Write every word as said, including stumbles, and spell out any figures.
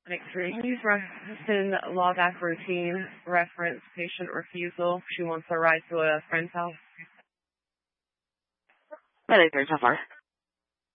Make three. Please send logback routine reference patient refusal. She wants a ride to a friend's house. Medic three, so far.